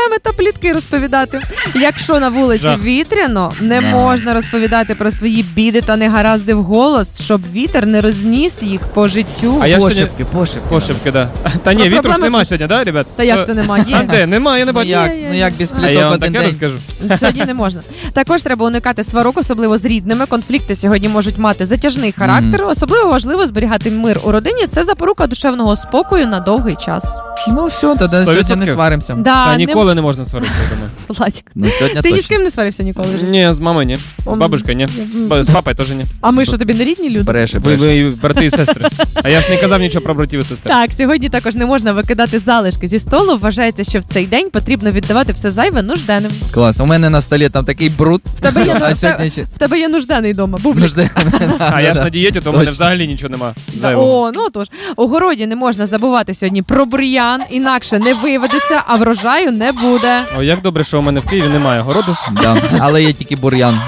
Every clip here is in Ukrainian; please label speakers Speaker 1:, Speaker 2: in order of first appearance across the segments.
Speaker 1: нами та плітки розповідати. Якщо на вулиці вітряно, не можна розповідати про свої біди та негаразди вголос, щоб вітер не розніс їх по життю.
Speaker 2: Пошепки, да. Та ні, вітру ж нема сьогодні, да, ребят?
Speaker 1: Та як це нема?
Speaker 2: А де? Нема, я не бачу.
Speaker 3: Як без пліток
Speaker 2: я вам
Speaker 3: один
Speaker 2: таке
Speaker 3: день?
Speaker 2: розкажу.
Speaker 1: Сьогодні не можна. Також треба уникати сварок, особливо з рідними. Конфлікти сьогодні можуть мати затяжний характер. Особливо важливо зберігати мир у родині. Це запорука душевного спокою на довгий час.
Speaker 3: Ну все, тоді сьогодні не сваримося.
Speaker 1: Да,
Speaker 2: ніколи не можна сваритися, я думаю.
Speaker 1: Владик,
Speaker 3: Ну, сьогодні
Speaker 1: ти ні з
Speaker 3: точно.
Speaker 1: ким не сварився ніколи?
Speaker 2: Ні, з мамою ні. З бабушкою ні. З папою теж ні.
Speaker 1: А ми що, тобі не рідні люди?
Speaker 3: Бреше.
Speaker 2: Ви брати і сестри. А я ж не казав нічого про братів і сестер.
Speaker 1: Так, сьогодні також не можна викидати залишки зі столу. Вважається, що в цей день потрібно віддавати все зайве нужденним.
Speaker 3: Клас, у мене на столі там такий бруд.
Speaker 1: В тебе є нужденний вдома, бублик.
Speaker 2: А я ж на дієті, то в мене взагалі нічого нема.
Speaker 1: О, ну тож. У городі не можна забувати сьогодні про бур'ян, інакше не виведеться, а врожаю не буде.
Speaker 2: О, як добре, що у мене в Києві немає городу.
Speaker 3: Да, але є тільки бур'ян.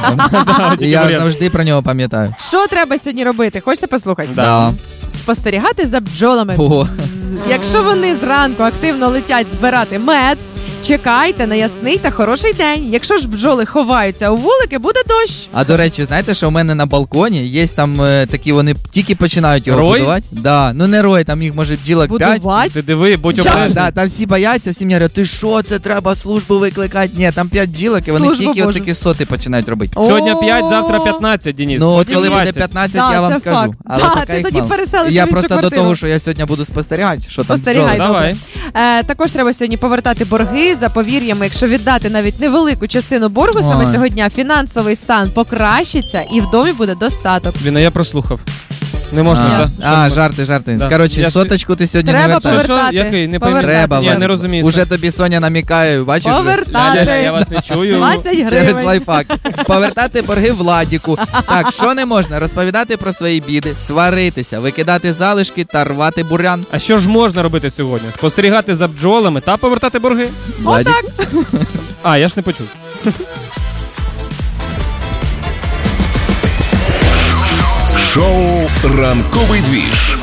Speaker 3: Я завжди про нього пам'ятаю.
Speaker 1: Що треба сьогодні робити? Хочете послухати?
Speaker 3: Да.
Speaker 1: Спостерігати за бджолами.
Speaker 3: О.
Speaker 1: Якщо вони зранку активно летять збирати мед, чекайте на ясний та хороший день. Якщо ж бджоли ховаються у вулики, буде дощ.
Speaker 3: А до речі, знаєте, що у мене на балконі є там такі, вони тільки починають його
Speaker 2: Рой?
Speaker 3: будувати. Да. Ну не рой, там їх може бджілок 5.
Speaker 1: Будувати?
Speaker 2: Ти диви, будь
Speaker 3: Да,
Speaker 2: обережний.
Speaker 3: там всі бояться, всі мені говорять, ти що, це треба службу викликати? Ні, там 5 бджілок, і вони
Speaker 1: Службу
Speaker 3: тільки
Speaker 1: Божу.
Speaker 3: отакі соти починають робити.
Speaker 2: Сьогодні 5, завтра 15, Денис.
Speaker 3: Ну, от
Speaker 2: потім
Speaker 3: коли буде
Speaker 2: 20.
Speaker 3: 15,
Speaker 1: Да,
Speaker 3: я вам
Speaker 1: це
Speaker 3: скажу.
Speaker 1: факт.
Speaker 3: Але
Speaker 1: Да,
Speaker 3: поки
Speaker 1: ти
Speaker 3: їх
Speaker 1: тоді
Speaker 3: мало.
Speaker 1: переселишся
Speaker 3: Я
Speaker 1: в іншу
Speaker 3: просто до
Speaker 1: квартиру.
Speaker 3: того, що я сьогодні буду спостерігати, що там
Speaker 1: Спостерігай,
Speaker 3: бджоли.
Speaker 2: Давай.
Speaker 1: Також треба сьогодні повертати борги за повір'ями. Якщо віддати навіть невелику частину боргу саме
Speaker 3: Ой.
Speaker 1: цього дня, фінансовий стан покращиться і в домі буде достаток.
Speaker 2: Блін, а я прослухав. Не можна, так?
Speaker 3: Жарти.
Speaker 2: Да.
Speaker 3: Коротше,
Speaker 2: Я
Speaker 3: соточку ти сьогодні
Speaker 1: Треба
Speaker 3: не вертаєш.
Speaker 1: повертати.
Speaker 2: Який? Не
Speaker 1: Повертати.
Speaker 3: Треба,
Speaker 2: Ні, не розумію.
Speaker 3: Уже тобі Соня намікає, бачиш? вже?
Speaker 1: Повертати.
Speaker 2: Я вас не чую.
Speaker 1: 20
Speaker 3: Через
Speaker 1: гривень.
Speaker 3: лайфхак. Повертати борги Владіку. Так, що не можна? Розповідати про свої біди, сваритися, викидати залишки та рвати бурян.
Speaker 2: А що ж можна робити сьогодні? Спостерігати за бджолами та повертати борги?
Speaker 3: Владік.
Speaker 2: А, я ж не почув.
Speaker 4: Шоу «Ранковий двіж»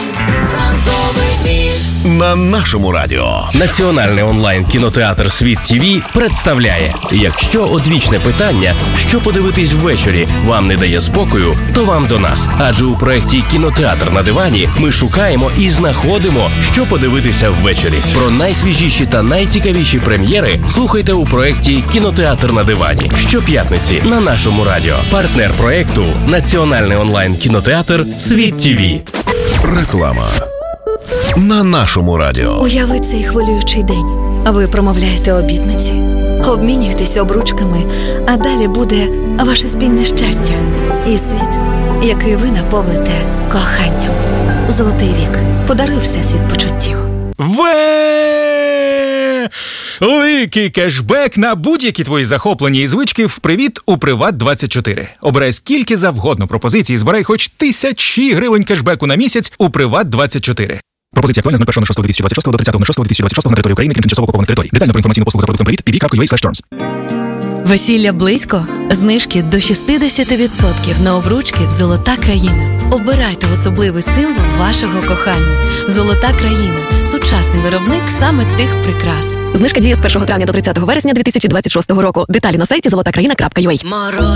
Speaker 4: на нашому радіо.
Speaker 5: Національний онлайн-кінотеатр «Світ ТВ» представляє: якщо одвічне питання, що подивитись ввечері, вам не дає спокою, то вам до нас. Адже у проєкті «Кінотеатр на дивані» ми шукаємо і знаходимо, що подивитися ввечері. Про найсвіжіші та найцікавіші прем'єри слухайте у проєкті «Кінотеатр на дивані» щоп'ятниці на нашому радіо. Партнер проєкту – Національний онлайн-кінотеатр «Світ ТВ».
Speaker 4: Реклама на нашому радіо.
Speaker 6: Уяви цей хвилюючий день. Ви промовляєте обітниці, обмінюєтесь обручками, а далі буде ваше спільне щастя і світ, який ви наповните коханням. Золотий вік. Подаруй всесвіт почуттів.
Speaker 7: Великий кешбек на будь-які твої захоплення і звички в «Привіт» у «Приват24». Обирай скільки завгодно пропозицій і збирай хоч 1000 гривень кешбеку на місяць у «Приват24». Пропозиція актуальна з 01.06.2026 до 30.06.2026 на території України, крім тимчасово окупованих територій. Детально про інформаційну послугу за продуктом «Привіт» pv.ua/terms.
Speaker 6: Весілля близько? Знижки до 60% на обручки в «Золота країна». Обирайте особливий символ вашого кохання. «Золота країна» – сучасний виробник саме тих прикрас.
Speaker 8: Знижка діє з 1 травня до 30 вересня 2026 року. Деталі на сайті zolotakraina.ua.